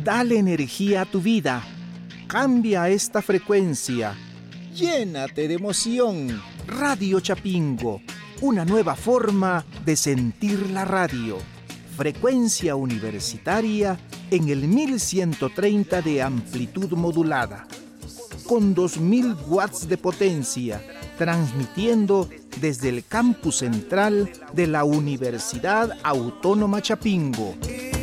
Dale energía a tu vida. Cambia esta frecuencia. Llénate de emoción. Radio Chapingo, una nueva forma de sentir la radio. Frecuencia universitaria en el 1130 de amplitud modulada. Con 2000 watts de potencia, transmitiendo desde el campus central de la Universidad Autónoma Chapingo.